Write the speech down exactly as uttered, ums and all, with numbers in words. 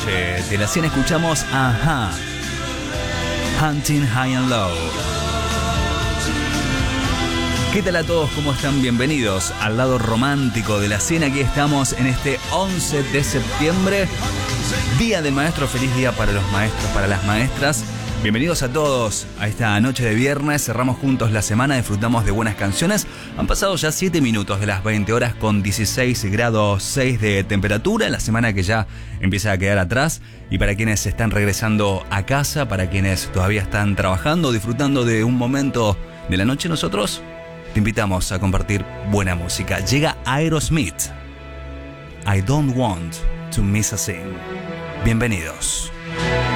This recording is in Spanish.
noche de la cien escuchamos Ajá, Hunting High and Low. ¿Qué tal a todos? ¿Cómo están? Bienvenidos al lado romántico de la cien. Aquí estamos en este once de septiembre, Día del Maestro. Feliz día para los maestros, para las maestras. Bienvenidos a todos a esta noche de viernes. Cerramos juntos la semana, disfrutamos de buenas canciones. Han pasado ya siete minutos de las veinte horas con dieciséis grados seis de temperatura. La semana que ya empieza a quedar atrás. Y para quienes están regresando a casa, para quienes todavía están trabajando, disfrutando de un momento de la noche, nosotros te invitamos a compartir buena música. Llega Aerosmith, I Don't Want to Miss a Thing. Bienvenidos.